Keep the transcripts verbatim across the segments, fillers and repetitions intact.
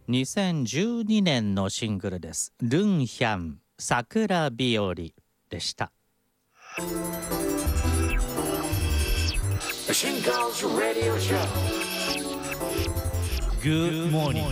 にせんじゅうにねんのシングルです。ルンヒャン桜日和でした。 Good morning.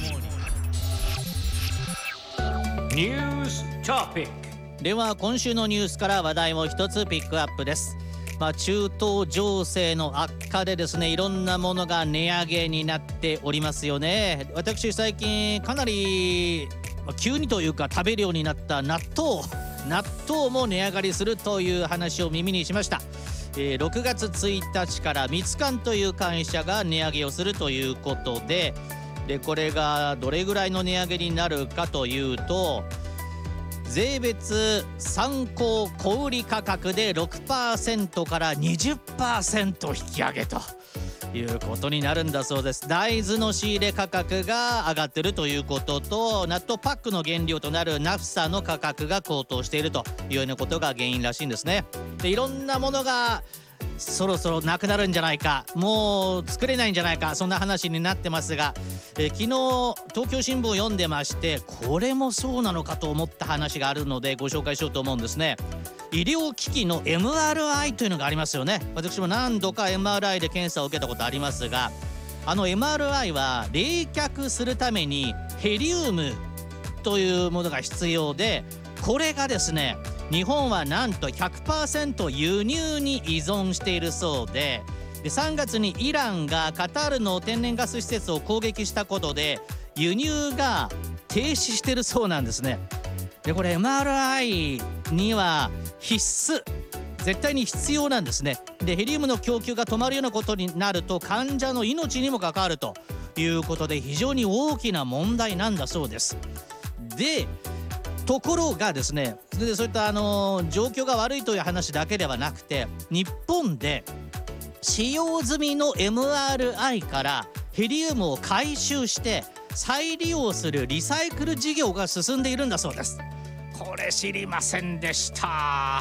News Topic。 では今週のニュースから話題を一つピックアップです。まあ、中東情勢の悪化でですね、いろんなものが値上げになっておりますよね。私最近かなり、まあ、急にというか食べるようになった納豆納豆も値上がりするという話を耳にしました。えー、ろくがつついたちからミツカンという会社が値上げをするということで、でこれがどれぐらいの値上げになるかというと、税別参考小売価格で ろくパーセント から にじゅっパーセント 引き上げということになるんだそうです。大豆の仕入れ価格が上がってるということと、納豆パックの原料となるナフサの価格が高騰しているというようなことが原因らしいんですね。でいろんなものがそろそろなくなるんじゃないか、もう作れないんじゃないか、そんな話になってますが、えー、昨日東京新聞を読んでまして、これもそうなのかと思った話があるのでご紹介しようと思うんですね。医療機器の エムアールアイ というのがありますよね。私も何度か エムアールアイ で検査を受けたことありますが、あの エムアールアイ は冷却するためにヘリウムというものが必要で、これがですね、日本はなんと ひゃくパーセント 輸入に依存しているそうで、でさんがつにイランがカタールの天然ガス施設を攻撃したことで輸入が停止しているそうなんですね。でこれ エムアールアイ には必須、絶対に必要なんですね。でヘリウムの供給が止まるようなことになると患者の命にも関わるということで、非常に大きな問題なんだそうです。でところがですね、でそういったあの状況が悪いという話だけではなくて、日本で使用済みの エムアールアイ からヘリウムを回収して再利用するリサイクル事業が進んでいるんだそうです。これ知りませんでした。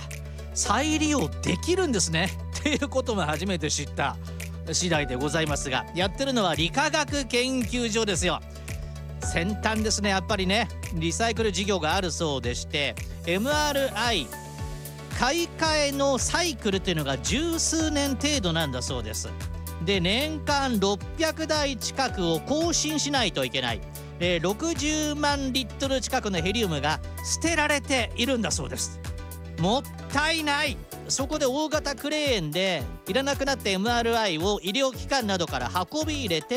再利用できるんですねっていうことも初めて知った次第でございますが、やってるのは理化学研究所ですよ。先端ですね、やっぱりね。リサイクル事業があるそうでして、 エムアールアイ 買い替えのサイクルというのが十数年程度なんだそうです。で年間ろっぴゃくだい近くを更新しないといけない、えー、ろくじゅうまんリットル近くのヘリウムが捨てられているんだそうです。もったいない。そこで大型クレーンでいらなくなった エムアールアイ を医療機関などから運び入れて